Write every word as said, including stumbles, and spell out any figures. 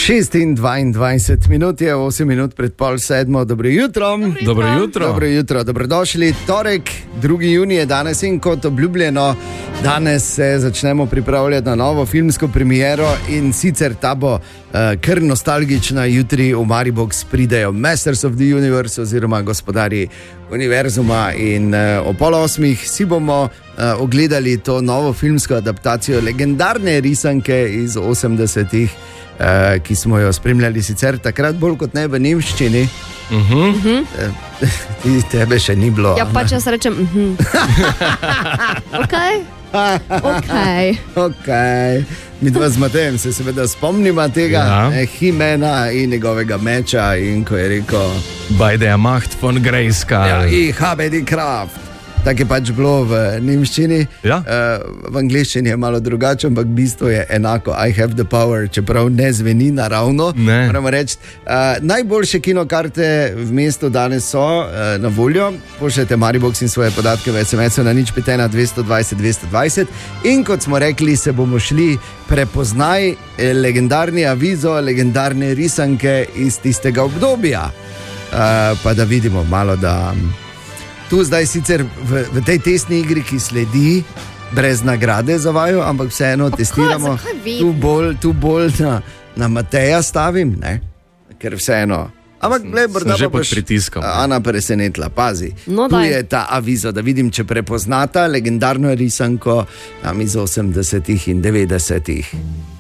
šestindvajset minut je, osem minut pred pol sedmo. Dobro jutro. Dobro jutro. Dobro jutro, dobrodošli. Torek, drugi junij je danes in kot obljubljeno, danes se začnemo pripravljati na novo filmsko premiero in sicer ta bo uh, kar nostalgična. Jutri v Maribox pridejo Masters of the Universe oziroma Gospodarji univerzuma in uh, o pol osmih si bomo uh, ogledali to novo filmsko adaptacijo legendarne risanke iz osemdesetih, uh, ki smo jo spremljali sicer takrat bolj kot ne v nemščini. Uh-huh. Uh, tebe še ni bilo. Ja, pa če jaz rečem uh-huh. Ok, ok, okay. Mi dva z Matejem se seveda spomnimo tega, ja. eh, He-Mana in njegovega meča in ko je rekel Bei der Macht von Grayskull. Ja, ich habe die Kraft. Tako je pač bilo v nemščini. Ja. Uh, v angleščini je malo drugače, ampak bistvo je enako. I have the power, čeprav ne zveni naravno. Ne. Moramo reči, uh, najboljše kinokarte v mestu danes so uh, na voljo. Pošljete Maribox in svoje podatke v es em esu na nič pet ena dvesto dvajset dvesto dvajset. In kot smo rekli, se bomo šli prepoznaj legendarni avizo, legendarne risanke iz tistega obdobja. Uh, pa da vidimo malo, da tu zdaj sicer v, v tej testni igri, ki sledi, brez nagrade za vaju, ampak vseeno Pa testiramo. kaj, zakaj Tu bolj, tu bolj na, na Mateja stavim, ne? Ker vseeno. Ampak le, morda že pa pod boš pritiskom. Ana presenetila, pazi. No, tu daj. je ta avizo, da vidim, če prepoznata legendarno risanko tam iz osemdesetih in devetdesetih.